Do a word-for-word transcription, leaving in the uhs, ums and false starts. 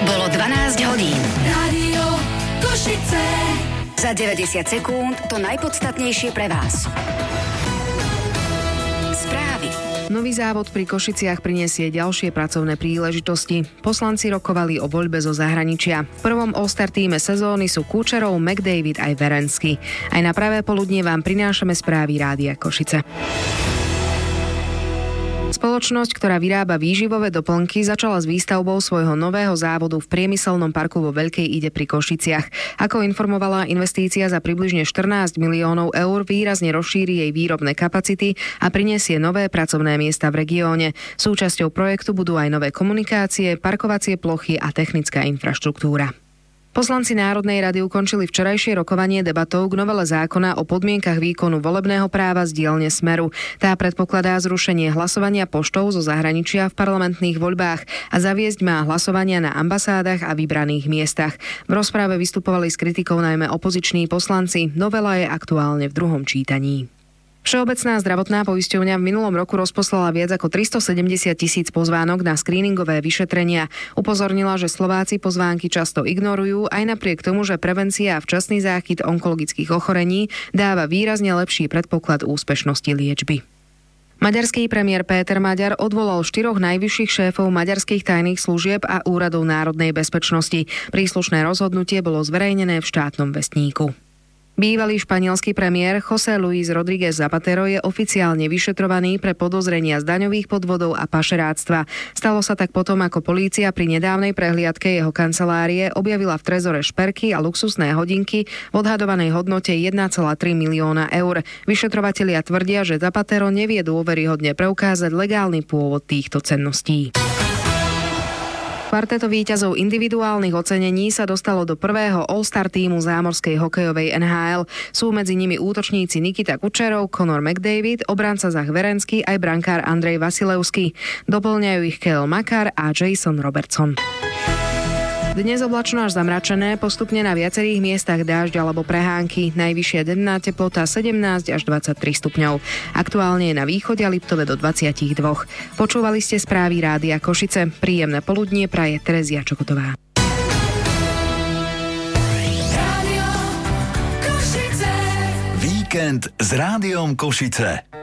Bolo dvanásť hodín. Rádio Košice. Za deväťdesiat sekúnd to najpodstatnejšie pre vás. Správy. Nový závod pri Košiciach prinesie ďalšie pracovné príležitosti. Poslanci rokovali o voľbe zo zahraničia. V prvom All-Star tíme sezóny sú Kučerov, McDavid aj Werenský. Aj na pravé poludnie vám prinášame správy Rádia Košice. Spoločnosť, ktorá vyrába výživové doplnky, začala s výstavbou svojho nového závodu v priemyselnom parku vo Veľkej Ide pri Košiciach. Ako informovala, investícia za približne štrnásť miliónov eur výrazne rozšíri jej výrobné kapacity a prinesie nové pracovné miesta v regióne. Súčasťou projektu budú aj nové komunikácie, parkovacie plochy a technická infraštruktúra. Poslanci Národnej rady ukončili včerajšie rokovanie debatou k novele zákona o podmienkach výkonu volebného práva z dielne Smeru. Tá predpokladá zrušenie hlasovania poštou zo zahraničia v parlamentných voľbách a zaviesť má hlasovania na ambasádach a vybraných miestach. V rozprave vystupovali s kritikou najmä opoziční poslanci. Novela je aktuálne v druhom čítaní. Všeobecná zdravotná poisťovňa v minulom roku rozposlala viac ako tristosedemdesiat tisíc pozvánok na skríningové vyšetrenia. Upozornila, že Slováci pozvánky často ignorujú, aj napriek tomu, že prevencia a včasný záchyt onkologických ochorení dáva výrazne lepší predpoklad úspešnosti liečby. Maďarský premiér Péter Maďar odvolal štyroch najvyšších šéfov maďarských tajných služieb a úradov národnej bezpečnosti. Príslušné rozhodnutie bolo zverejnené v štátnom vestníku. Bývalý španielský premiér José Luis Rodríguez Zapatero je oficiálne vyšetrovaný pre podozrenia z daňových podvodov a pašeráctva. Stalo sa tak potom, ako polícia pri nedávnej prehliadke jeho kancelárie objavila v trezore šperky a luxusné hodinky v odhadovanej hodnote jeden celá tri milióna eur. Vyšetrovatelia tvrdia, že Zapatero nevie dôveryhodne preukázať legálny pôvod týchto cenností. Kvarteto víťazov individuálnych ocenení sa dostalo do prvého All-Star tímu zámorskej hokejovej en há el. Sú medzi nimi útočníci Nikita Kučerov, Connor McDavid, obranca Zach Werenský aj brankár Andrej Vasilevský. Doplňajú ich Cale Makar a Jason Robertson. Dnes oblačno až zamračené, postupne na viacerých miestach dážď alebo prehánky. Najvyššia denná teplota sedemnásť až dvadsaťtri stupňov. Aktuálne je na východe a Liptove do dvadsaťdva. Počúvali ste správy Rádia Košice. Príjemné poludnie praje Terezia Čokotová. Víkend s Rádiom Košice.